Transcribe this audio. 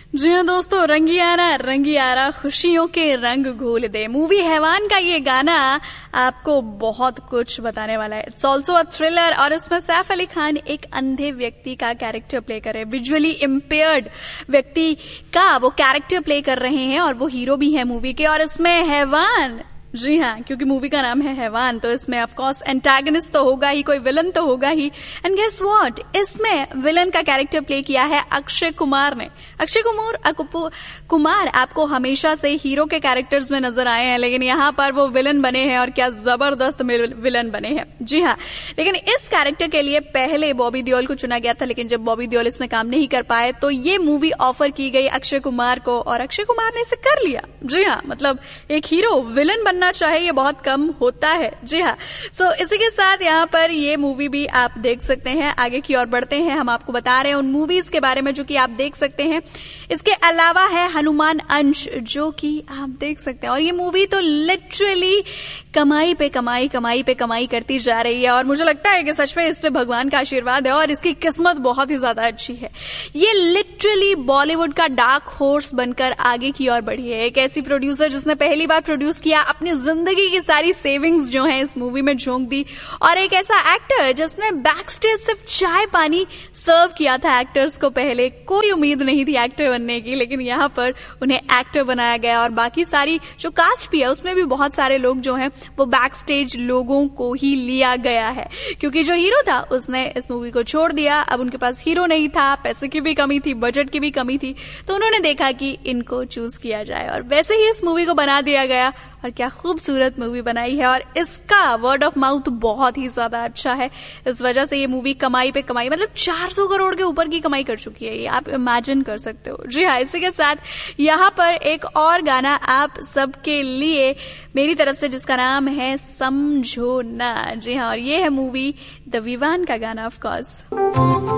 जी हाँ दोस्तों, रंगियारा खुशियों के रंग घोल दे मूवी हैवान का ये गाना आपको बहुत कुछ बताने वाला है। इट्स ऑल्सो अ थ्रिलर और इसमें सैफ अली खान एक अंधे व्यक्ति का कैरेक्टर प्ले कर रहे हैं, विजुअली इम्पेयर्ड व्यक्ति का वो कैरेक्टर प्ले कर रहे हैं और वो हीरो भी है मूवी के। और इसमें हैवान, जी हाँ, क्योंकि मूवी का नाम है हैवान तो इसमें ऑफ कोर्स एंटागनिस्ट तो होगा ही, कोई विलन तो होगा ही। एंड गेस व्हाट, इसमें विलन का कैरेक्टर प्ले किया है अक्षय कुमार ने। अक्षय कुमार आपको हमेशा से हीरो के कैरेक्टर्स में नजर आए हैं, लेकिन यहाँ पर वो विलन बने हैं और क्या जबरदस्त विलन बने हैं। जी हाँ, लेकिन इस कैरेक्टर के लिए पहले बॉबी देओल को चुना गया था, लेकिन जब बॉबी देओल इसमें काम नहीं कर पाए तो ये मूवी ऑफर की गई अक्षय कुमार को और अक्षय कुमार ने इसे कर लिया। जी हाँ, मतलब एक हीरो विलन बनना चाहे ये बहुत कम होता है। जी हाँ, सो इसी के साथ यहाँ पर ये मूवी भी आप देख सकते हैं। आगे की ओर बढ़ते हैं, हम आपको बता रहे हैं उन मूवीज के बारे में जो कि आप देख सकते हैं। इसके अलावा है हनुमान अंश, जो कि आप देख सकते हैं। और ये मूवी तो लिटरली कमाई पे कमाई करती जा रही है और मुझे लगता है कि सच में इस पे भगवान का आशीर्वाद है और इसकी किस्मत बहुत ही ज्यादा अच्छी है। ये लिटरली बॉलीवुड का डार्क हॉर्स बनकर आगे की ओर बढ़ी है। एक ऐसी प्रोड्यूसर जिसने पहली बार प्रोड्यूस किया, अपनी जिंदगी की सारी सेविंग्स जो है इस मूवी में झोंक दी, और एक ऐसा एक्टर जिसने बैक स्टेज सिर्फ चाय पानी सर्व किया था एक्टर्स को। पहले कोई उम्मीद नहीं थी एक्टर बनने की, लेकिन यहाँ पर उन्हें एक्टर बनाया गया और बाकी सारी जो कास्ट भी है उसमें भी बहुत सारे लोग जो हैं वो बैक स्टेज लोगों को ही लिया गया है, क्योंकि जो हीरो था उसने इस मूवी को छोड़ दिया। अब उनके पास हीरो नहीं था, पैसे की भी कमी थी, बजट की भी कमी थी, तो उन्होंने देखा कि इनको चूज किया जाए और वैसे ही इस मूवी को बना दिया गया। और क्या खूबसूरत मूवी बनाई है और इसका वर्ड ऑफ माउथ बहुत ही ज्यादा अच्छा है। इस वजह से ये मूवी कमाई पे कमाई, मतलब 400 करोड़ के ऊपर की कमाई कर चुकी है, ये आप इमेजिन कर सकते हो। जी हाँ, इसी के साथ यहाँ पर एक और गाना आप सबके लिए मेरी तरफ से, जिसका नाम है समझो ना। जी हाँ, और ये है मूवी द विवान का गाना ऑफ कोर्स।